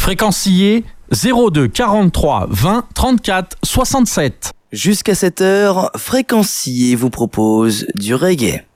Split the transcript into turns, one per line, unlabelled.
Fréquencier 02 43 20 34 67.
Jusqu'à 7h, Fréquencier vous propose du reggae.